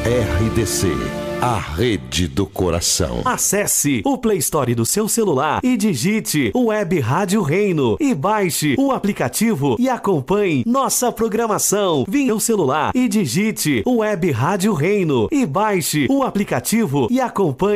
RDC, a rede do coração. Acesse o Play Store do seu celular e digite Web Rádio Reino e baixe o aplicativo e acompanhe nossa programação via o celular e digite Web Rádio Reino e baixe o aplicativo e acompanhe